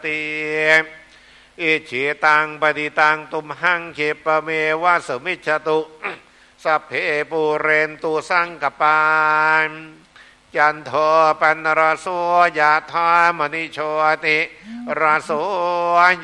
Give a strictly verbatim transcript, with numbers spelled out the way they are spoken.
ติอิจิตังปฏิตังตุมหังคิปะเมวะสมิจฉตุสัพเพปูเรนตุสังกปานจันโทปนรโสยะธามณิโชติรโส